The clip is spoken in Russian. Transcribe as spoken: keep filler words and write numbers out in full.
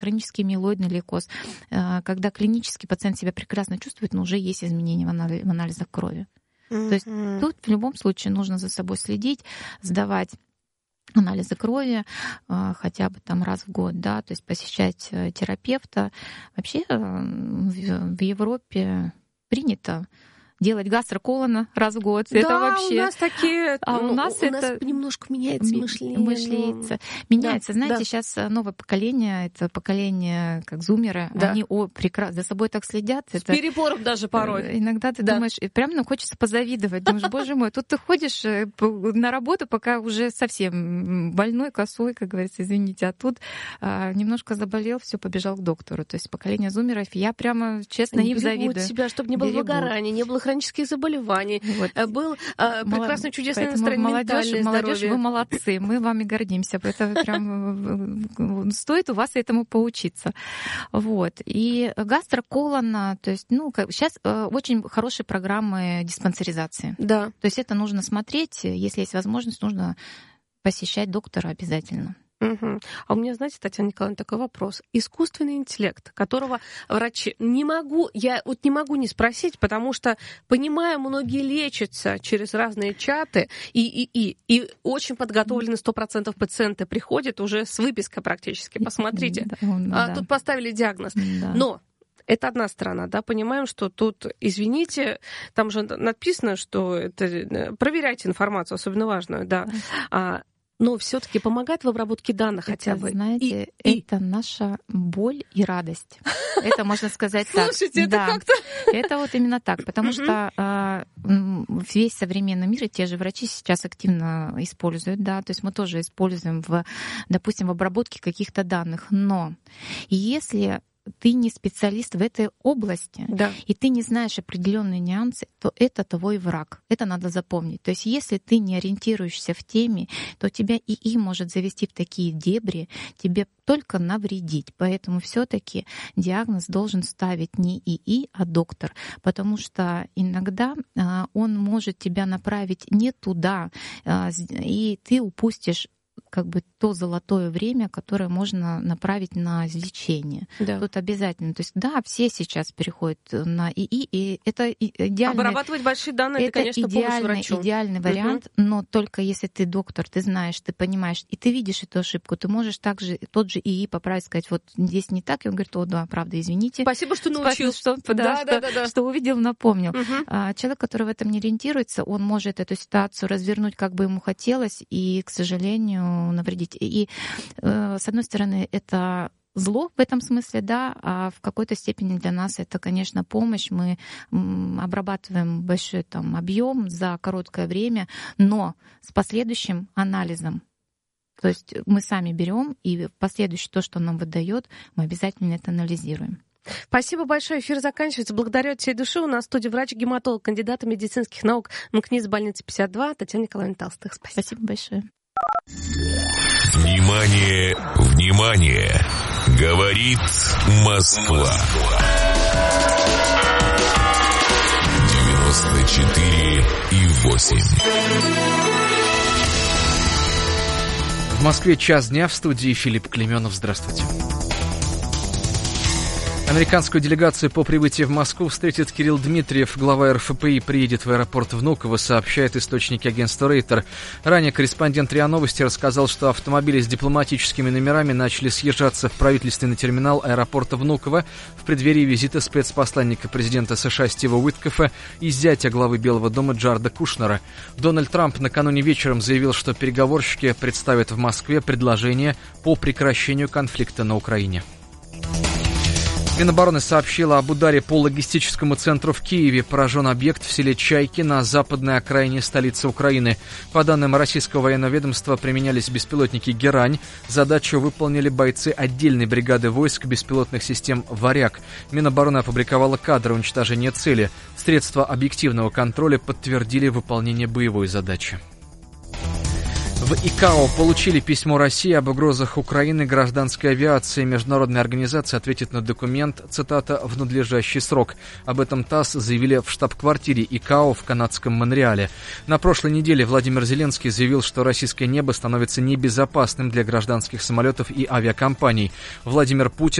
хронический миелоидный лейкоз, когда клинически пациент себя прекрасно чувствует, но уже есть изменения в анализах крови. Mm-hmm. То есть тут в любом случае нужно за собой следить, сдавать анализы крови хотя бы там раз в год, да, то есть посещать терапевта. Вообще в Европе принято делать гастроколон раз в год. Да, это вообще... у нас такие... А у нас у это... нас понемножку меняется мышление. Мышление. Меняется. Да, Знаете, да. сейчас новое поколение, это поколение, как зумеры, да. они о, прекрасно за собой так следят. С это... перебором даже порой. Иногда ты да. думаешь, прям ну, хочется позавидовать. Думаешь, боже мой, тут ты ходишь на работу, пока уже совсем больной, косой, как говорится, извините, а тут а, немножко заболел, все, побежал к доктору. То есть поколение зумеров, я прямо, честно, им завидую. себя, чтобы не было выгорания, не было хронических заболеваний, вот. Был а, прекрасный, Мол... чудесный настроение, молодежь, молодежь, вы молодцы, мы вами гордимся, это прям стоит у вас этому поучиться. Вот. И гастроколон, то есть, ну, сейчас очень хорошие программы диспансеризации. Да. То есть это нужно смотреть, если есть возможность, нужно посещать доктора обязательно. Угу. А у меня, знаете, Татьяна Николаевна, такой вопрос. Искусственный интеллект, которого врачи... Не могу, я вот не могу не спросить, потому что, понимаю, многие лечатся через разные чаты, и, и, и, и очень подготовлены сто процентов пациенты приходят уже с выпиской практически. Посмотрите, да, он, а, да. тут поставили диагноз. Да. Но это одна сторона, да, понимаем, что тут, извините, там же написано, что это, проверяйте информацию, особенно важную, да. А, но все-таки помогает в обработке данных это, хотя бы. Знаете, и, это и... наша боль и радость. Это можно сказать так. Слушайте, это как-то... Это вот именно так, потому что весь современный мир, и те же врачи сейчас активно используют, да, то есть мы тоже используем, в, допустим, в обработке каких-то данных, но если ты не специалист в этой области, да. и ты не знаешь определенные нюансы, то это твой враг. Это надо запомнить. То есть если ты не ориентируешься в теме, то тебя ИИ может завести в такие дебри, тебе только навредить. Поэтому все-таки диагноз должен ставить не ИИ, а доктор, потому что иногда а, он может тебя направить не туда, а, и ты упустишь как бы то золотое время, которое можно направить на лечение. Да. Тут обязательно. То есть, да, все сейчас переходят на ИИ, и это идеальный... Обрабатывать большие данные, это, конечно, помощь врачу. Это идеальный вариант, угу. но только если ты доктор, ты знаешь, ты понимаешь, и ты видишь эту ошибку, ты можешь также тот же ИИ поправить, сказать, вот здесь не так, и он говорит, о, да, правда, извините. Спасибо, что научил. Спасибо, что, да, да, что, да, да. что увидел, напомнил. Угу. А, человек, который в этом не ориентируется, он может эту ситуацию развернуть, как бы ему хотелось, и, к сожалению, навредить. И, э, с одной стороны, это зло в этом смысле, да, а в какой-то степени для нас это, конечно, помощь. Мы м, обрабатываем большой там объем за короткое время, но с последующим анализом. То есть мы сами берем, и последующее то, что он нам выдает, мы обязательно это анализируем. Спасибо большое. Эфир заканчивается. Благодарю от всей души. У нас в студии врач-гематолог, кандидат медицинских наук МКНИС больницы пятьдесят два Татьяна Николаевна Толстых. Спасибо. Спасибо большое. Внимание, внимание! Говорит Москва. девяносто четыре и восемь. В Москве час дня, в студии Филипп Клеменов. Здравствуйте. Американскую делегацию по прибытии в Москву встретит Кирилл Дмитриев. Глава эр эф пэ и приедет в аэропорт Внуково, сообщают источники агентства Рейтер. Ранее корреспондент РИА Новости рассказал, что автомобили с дипломатическими номерами начали съезжаться в правительственный терминал аэропорта Внуково в преддверии визита спецпосланника президента США Стива Уиткофа и зятя главы Белого дома Джареда Кушнера. Дональд Трамп накануне вечером заявил, что переговорщики представят в Москве предложение по прекращению конфликта на Украине. Минобороны сообщила об ударе по логистическому центру в Киеве. Поражен объект в селе Чайки на западной окраине столицы Украины. По данным российского военного ведомства, применялись беспилотники «Герань». Задачу выполнили бойцы отдельной бригады войск беспилотных систем «Варяг». Минобороны опубликовала кадры уничтожения цели. Средства объективного контроля подтвердили выполнение боевой задачи. В ИКАО получили письмо России об угрозах Украины гражданской авиации. Международная организация ответит на документ, цитата, «в надлежащий срок». Об этом ТАСС заявили в штаб-квартире ИКАО в канадском Монреале. На прошлой неделе Владимир Зеленский заявил, что российское небо становится небезопасным для гражданских самолетов и авиакомпаний. Владимир Путин